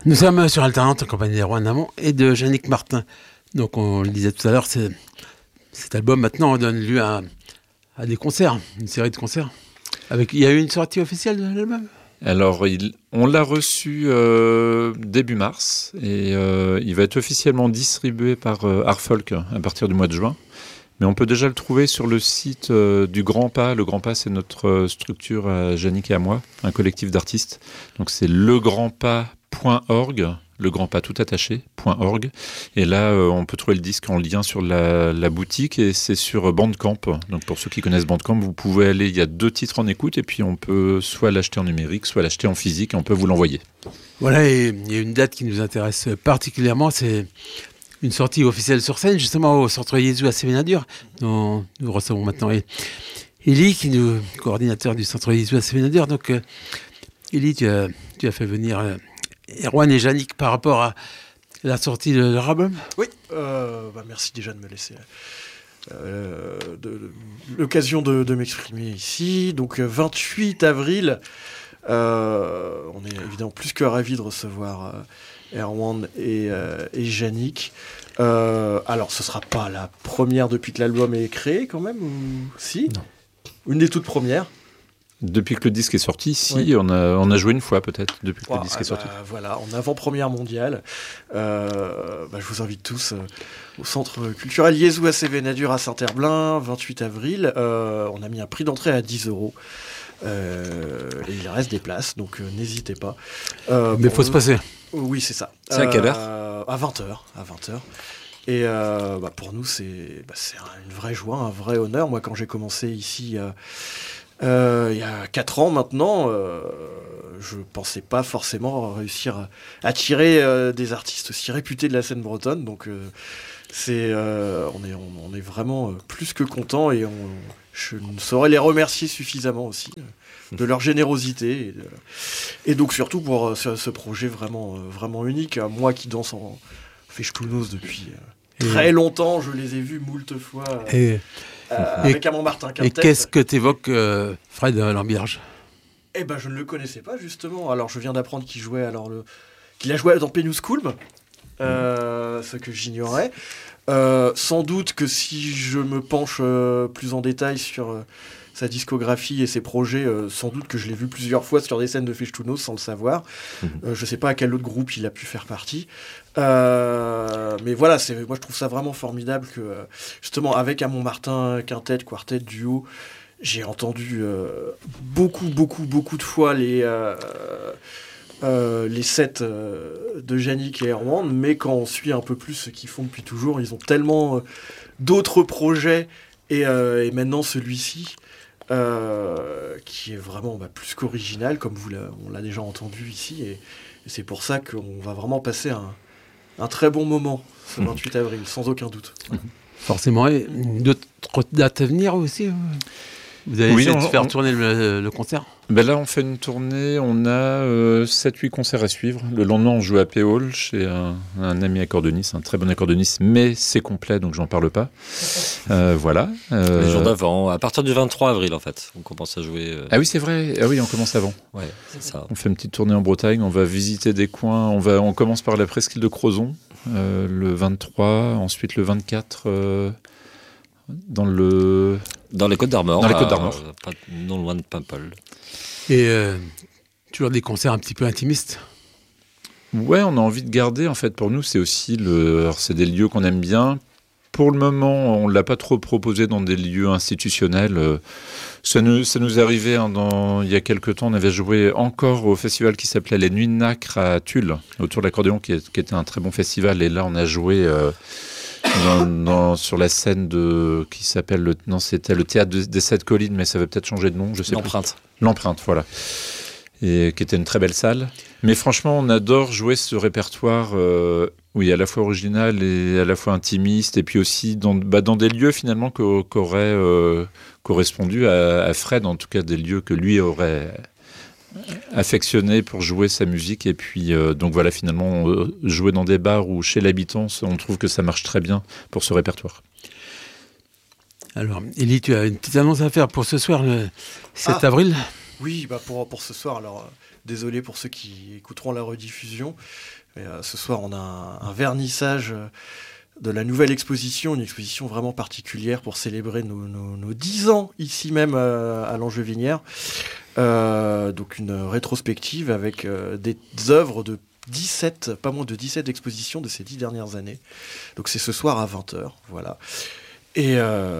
Nous sommes sur Alternante en compagnie d'Erwan Amont et de Yannick Martin. Donc on le disait tout à l'heure, cet album maintenant donne lieu à des concerts, une série de concerts. Il y a eu une sortie officielle de l'album ? Alors, on l'a reçu début mars et il va être officiellement distribué par Art Folk à partir du mois de juin. Mais on peut déjà le trouver sur le site du Grand Pas. Le Grand Pas, c'est notre structure à Yannick et à moi, un collectif d'artistes. Donc c'est legrandpas.org, le grand pas tout attaché, .org. Et là, on peut trouver le disque en lien sur la boutique et c'est sur Bandcamp. Donc pour ceux qui connaissent Bandcamp, vous pouvez aller, il y a 2 titres en écoute et puis on peut soit l'acheter en numérique, soit l'acheter en physique et on peut vous l'envoyer. Voilà, et il y a une date qui nous intéresse particulièrement, c'est une sortie officielle sur scène, justement au Centre Jésus à Sévénadur, dont nous recevons maintenant Élie, coordinateur du Centre Jésus à Sévénadur. Donc, Élie, tu as fait venir Erwan et Yannick par rapport à la sortie de leur album. Oui, merci déjà de me laisser l'occasion de m'exprimer ici. Donc, 28 avril, on est évidemment plus que ravis de recevoir Erwan et Yannick. Alors, ce ne sera pas la première depuis que l'album est créé, quand même, ou si ? Non. Une des toutes premières. Depuis que le disque est sorti, si, oui. on a joué une fois peut-être, depuis que le disque est sorti. Voilà, en avant-première mondiale. Je vous invite tous au Centre culturel Jésus à Sévénadur à Saint-Herblain, 28 avril. On a mis un prix d'entrée à 10 €. Et il reste des places, donc n'hésitez pas. Mais il faut se passer. Oui, c'est ça. C'est à quelle heure ? À 20h. Et pour nous, c'est une vraie joie, un vrai honneur. Moi, quand j'ai commencé ici il y a 4 ans maintenant, je pensais pas forcément réussir à attirer des artistes aussi réputés de la scène bretonne. Donc, on est vraiment plus que contents et je ne saurais les remercier suffisamment aussi de leur générosité et donc surtout pour ce projet vraiment, vraiment unique. Moi qui danse en Fechtounos depuis très longtemps, je les ai vus moult fois avec Amand Martin Quintet. Et qu'est-ce que t'évoques Fred Lambierge ? Je ne le connaissais pas justement. Alors je viens d'apprendre qu'il a joué dans Penus Kulm, ce que j'ignorais. Sans doute que si je me penche plus en détail sur sa discographie et ses projets, sans doute que je l'ai vu plusieurs fois sur des scènes de Fechtounos sans le savoir. Je ne sais pas à quel autre groupe il a pu faire partie. Mais voilà, moi je trouve ça vraiment formidable que justement avec Amand Martin Quintet, quartet, duo, j'ai entendu beaucoup de fois les sets de Yannick et Erwan, mais quand on suit un peu plus ce qu'ils font depuis toujours, ils ont tellement d'autres projets et maintenant celui-ci qui est vraiment plus qu'original, comme on l'a déjà entendu ici, et c'est pour ça qu'on va vraiment passer un très bon moment ce 28 avril, sans aucun doute. Forcément, et d'autres dates à venir aussi. Vous allez essayer de faire tourner le concert ? Là, on fait une tournée, on a 7-8 concerts à suivre. Le lendemain, on joue à Péole chez un ami accordéoniste, un très bon accordéoniste, mais c'est complet, donc j'en parle pas. Voilà. Les jours d'avant, à partir du 23 avril, en fait, on commence à jouer. Ah oui, c'est vrai. Ah oui, on commence avant. Ouais, c'est ça. On fait une petite tournée en Bretagne, on va visiter des coins. On commence par la presqu'île de Crozon, le 23, ensuite le 24... Dans les Côtes d'Armor. Dans les Côtes d'Armor. Non loin de Paimpol. Et toujours des concerts un petit peu intimistes. Ouais, on a envie de garder, en fait, pour nous, c'est aussi alors, c'est des lieux qu'on aime bien. Pour le moment, on ne l'a pas trop proposé dans des lieux institutionnels. Ça nous arrivait il y a quelques temps, on avait joué encore au festival qui s'appelait Les Nuits de Nacre à Tulle, autour de l'accordéon, qui était un très bon festival. Et là, on a joué... sur la scène qui s'appelle c'était le théâtre des 7 collines, mais ça va peut-être changer de nom, je sais L'Empreinte. Plus. L'Empreinte, voilà. Et qui était une très belle salle. Mais franchement, on adore jouer ce répertoire, oui, à la fois original et à la fois intimiste, et puis aussi dans des lieux finalement qu'aurait correspondu à Fred, en tout cas des lieux que lui aurait affectionné pour jouer sa musique. Et puis donc voilà, finalement jouer dans des bars ou chez l'habitant, on trouve que ça marche très bien pour ce répertoire. Alors Élie, tu as une petite annonce à faire pour ce soir, le 7 avril. Oui, pour ce soir, alors Désolé pour ceux qui écouteront la rediffusion. Mais, ce soir, on a un vernissage de la nouvelle exposition, une exposition vraiment particulière pour célébrer nos 10 ans ici même à Langevinière. Donc une rétrospective avec des œuvres de 17, pas moins de 17 expositions de ces 10 dernières années. Donc c'est ce soir à 20h, voilà. Et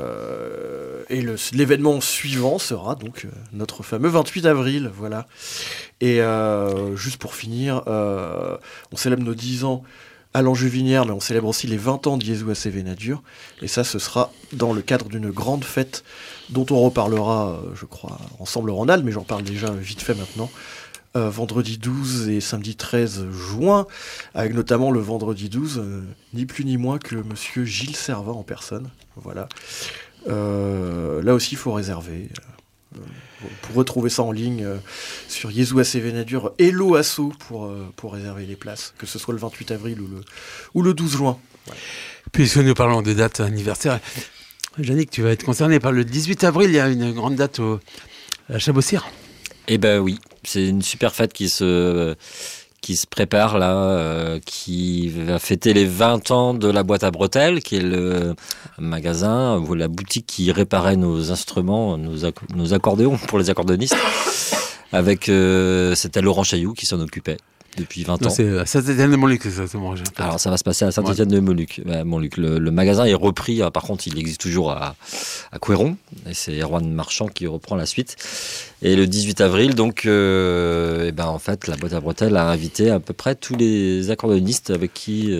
l'événement suivant sera donc notre fameux 28 avril, voilà. Et juste pour finir, on célèbre nos 10 ans à Langevinière, mais on célèbre aussi les 20 ans de Jésus à Sévénadur. Et ça, ce sera dans le cadre d'une grande fête dont on reparlera, je crois, ensemble Ronald, mais j'en parle déjà vite fait maintenant. Vendredi 12 et samedi 13 juin, avec notamment le vendredi 12, ni plus ni moins que monsieur Gilles Servat en personne. Voilà. Là aussi, il faut réserver. Vous pourrez trouver ça en ligne sur Jésus à Sévénadur, Hello Asso pour réserver les places, que ce soit le 28 avril ou le 12 juin. Ouais. Puisque nous parlons de dates anniversaires, Yannick, tu vas être concerné par le 18 avril, il y a une grande date à Chabossire. Eh ben oui, c'est une super fête qui se prépare là, qui va fêter les 20 ans de la boîte à bretelles, qui est le magasin ou la boutique qui réparait nos instruments, nos accordéons pour les accordéonistes. Avec, c'était Laurent Chailloux qui s'en occupait depuis 20 ans. C'est à Saint-Étienne-de-Montluc, exactement. Alors ça va se passer à Saint-Étienne-de-Montluc. Montluc. Le magasin est repris, par contre il existe toujours à Couéron, et c'est Erwan Marchand qui reprend la suite. Et le 18 avril, donc, en fait, la boîte à bretelles a invité à peu près tous les accordéonistes avec qui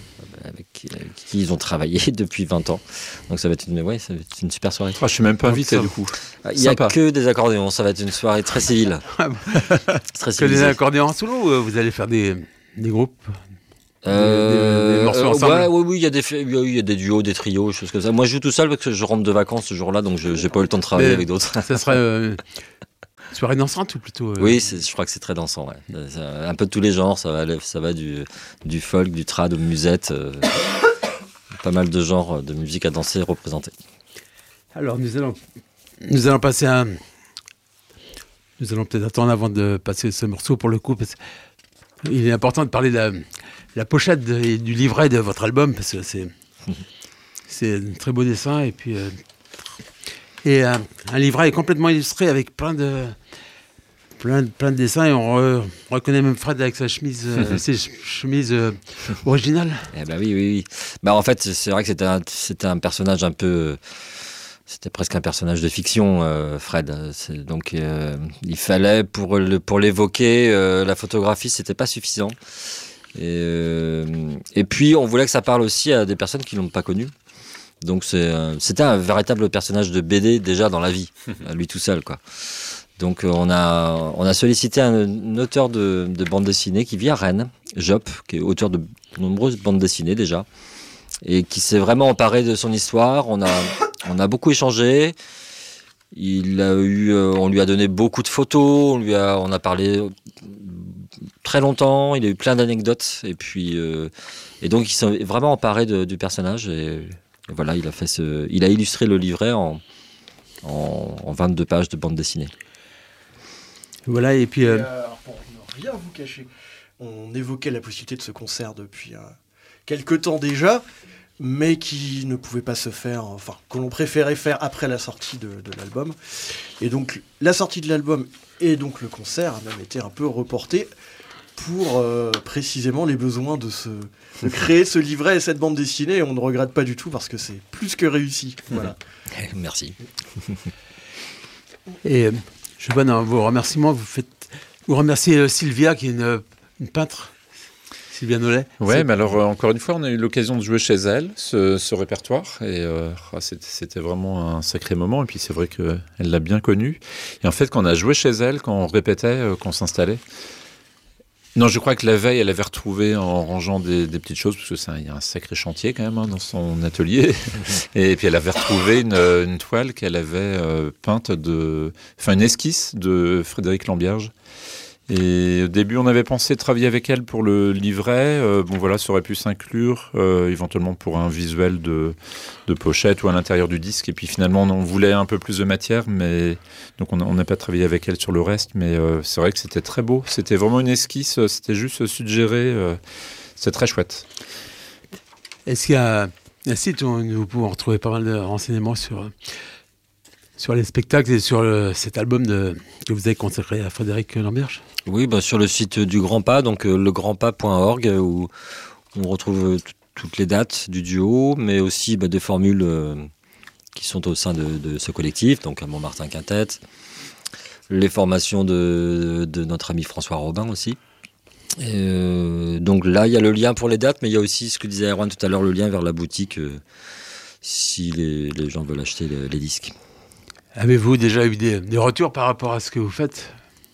ils ont travaillé depuis 20 ans. Donc ça va être une super soirée. Je suis même pas invité du coup. Il n'y a que des accordéons, ça va être une soirée très civile. Très que des accordéons en solo ou vous allez faire des groupes des morceaux ensemble? Oui, il y a des duos, des trios, choses comme ça. Moi je joue tout seul parce que je rentre de vacances ce jour-là, donc je n'ai pas eu le temps de travailler avec d'autres. Ça serait soirée dansante ou plutôt Oui, je crois que c'est très dansant. Ouais. Un peu de tous les genres, ça va du folk, du trad, de musette. Pas mal de genres de musique à danser représentés. Alors nous allons passer nous allons peut-être attendre avant de passer ce morceau pour le coup, parce qu'il est important de parler de la pochette et du livret de votre album, parce que c'est un très beau dessin et puis un livret complètement illustré avec plein de dessins, et on reconnaît même Fred avec sa chemise, ses chemises originales. Eh ben oui. En fait, c'est vrai que c'était un personnage un peu... C'était presque un personnage de fiction, Fred. Donc, il fallait, pour l'évoquer, la photographie, c'était pas suffisant. Et puis, on voulait que ça parle aussi à des personnes qui l'ont pas connu. Donc, c'était un véritable personnage de BD déjà dans la vie, lui tout seul, quoi. Donc on a sollicité un auteur de bande dessinée qui vit à Rennes, Job, qui est auteur de nombreuses bandes dessinées déjà, et qui s'est vraiment emparé de son histoire. On a beaucoup échangé. On lui a donné beaucoup de photos. On a parlé très longtemps. Il a eu plein d'anecdotes. Et puis et donc il s'est vraiment emparé du personnage. Et voilà, il a illustré le livret en 22 pages de bande dessinée. Voilà, et puis... pour ne rien vous cacher, on évoquait la possibilité de ce concert depuis quelque temps déjà, mais qui ne pouvait pas se faire, que l'on préférait faire après la sortie de l'album. Et donc, la sortie de l'album et donc le concert a même été un peu reporté pour précisément les besoins de créer ce livret et cette bande dessinée. Et on ne regrette pas du tout parce que c'est plus que réussi. Voilà. Merci. Et... je vois dans vos remerciements, vous remerciez Sylvia, qui est une peintre, Sylvia Nollet. Ouais, mais alors encore une fois, on a eu l'occasion de jouer chez elle ce répertoire, et c'était vraiment un sacré moment. Et puis c'est vrai qu'elle l'a bien connu. Et en fait, quand on a joué chez elle, quand on répétait, qu'on s'installait, non, je crois que la veille, elle avait retrouvé en rangeant des petites choses, parce que il y a un sacré chantier quand même dans son atelier. Et puis elle avait retrouvé une toile qu'elle avait peinte une esquisse de Frédéric Lambierge. Et au début, on avait pensé travailler avec elle pour le livret. Bon voilà, ça aurait pu s'inclure éventuellement pour un visuel de pochette ou à l'intérieur du disque. Et puis finalement, on voulait un peu plus de matière, mais donc on n'a pas travaillé avec elle sur le reste. Mais c'est vrai que c'était très beau. C'était vraiment une esquisse. C'était juste suggéré. C'est très chouette. Est-ce qu'il y a un site où nous pouvons retrouver pas mal de renseignements sur les spectacles et sur cet album que vous avez consacré à Frédéric Lamberge? Oui, sur le site du Grand Pas, donc legrandpas.org, où on retrouve toutes les dates du duo, mais aussi des formules qui sont au sein de ce collectif, donc à Montmartin Quintet, les formations de notre ami François Robin aussi. Donc là, il y a le lien pour les dates, mais il y a aussi ce que disait Erwan tout à l'heure, le lien vers la boutique, si les gens veulent acheter les disques. Avez-vous déjà eu des retours par rapport à ce que vous faites,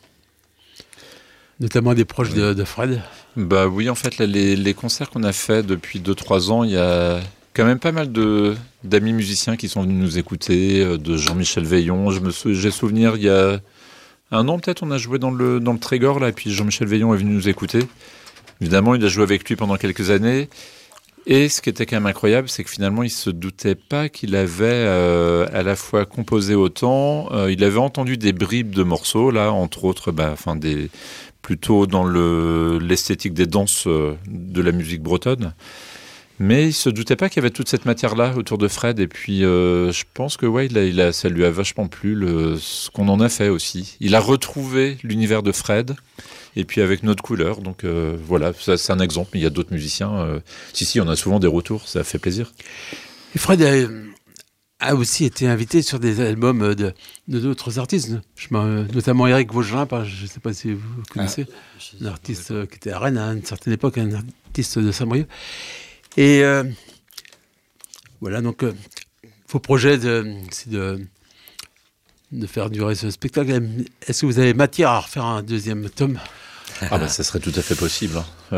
notamment des proches de Fred? Bah oui, en fait, là, les concerts qu'on a fait depuis 2-3 ans, il y a quand même pas mal d'amis musiciens qui sont venus nous écouter, de Jean-Michel Veillon. J'ai souvenir, il y a 1 an peut-être, on a joué dans le Trégor, là, et puis Jean-Michel Veillon est venu nous écouter. Évidemment, il a joué avec lui pendant quelques années. Et ce qui était quand même incroyable, c'est que finalement, il se doutait pas qu'il avait à la fois composé autant. Il avait entendu des bribes de morceaux, là, entre autres, plutôt dans l'esthétique des danses de la musique bretonne. Mais il se doutait pas qu'il y avait toute cette matière-là autour de Fred. Et puis, je pense que ça lui a vachement plu ce qu'on en a fait aussi. Il a retrouvé l'univers de Fred. Et puis avec notre couleur, donc voilà, ça, c'est un exemple. Mais il y a d'autres musiciens. Si, on a souvent des retours, ça fait plaisir. Et Fred a aussi été invité sur des albums de d'autres artistes, notamment Éric Vaugelin, je ne sais pas si vous connaissez, un artiste qui était à Rennes à une certaine époque, un artiste de Saint-Brieuc. Et voilà, donc vos projets, c'est de faire durer ce spectacle. Est-ce que vous avez matière à refaire un 2e tome? Ça serait tout à fait possible.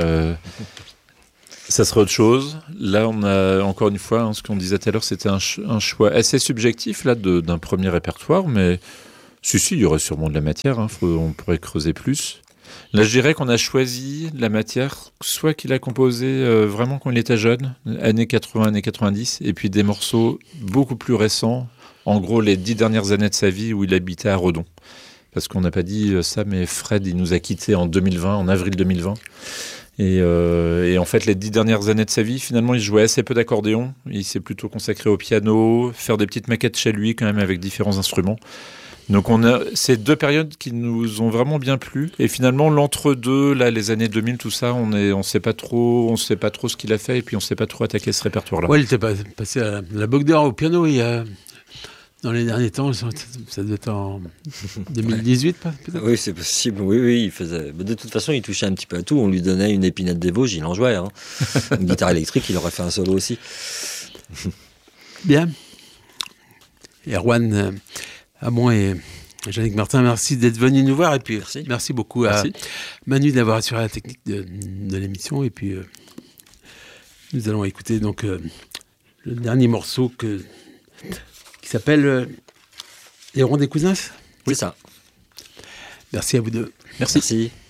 Ça serait autre chose. Là, on a encore une fois, ce qu'on disait tout à l'heure, c'était un choix assez subjectif là d'un premier répertoire, mais si, il y aurait sûrement de la matière. On pourrait creuser plus. Là, je dirais qu'on a choisi la matière, soit qu'il a composé vraiment quand il était jeune, années 80, années 90, et puis des morceaux beaucoup plus récents, en gros les 10 dernières années de sa vie où il habitait à Redon. Parce qu'on n'a pas dit ça, mais Fred, il nous a quittés en avril 2020. Et en fait, les 10 dernières années de sa vie, finalement, il jouait assez peu d'accordéon. Il s'est plutôt consacré au piano, faire des petites maquettes chez lui, quand même, avec différents instruments. Donc, on a ces 2 périodes qui nous ont vraiment bien plu. Et finalement, l'entre-deux, là, les années 2000, tout ça, on sait pas trop ce qu'il a fait, et puis on sait pas trop attaquer ce répertoire-là. Ouais, il était passé à la Bogner au piano dans les derniers temps, ça devait être en 2018, peut-être. Oui, c'est possible. Oui, il faisait. De toute façon, il touchait un petit peu à tout. On lui donnait une épinette des Vosges, il en jouait. Une guitare électrique, il aurait fait un solo aussi. Bien. Erwan Hamon et Yannick Martin, merci d'être venu nous voir. Et puis, merci beaucoup à Manu d'avoir assuré la technique de l'émission. Et puis, nous allons écouter donc le dernier morceau qui s'appelle Les Ronds des Cousins. Oui, ça. Merci à vous deux. Merci.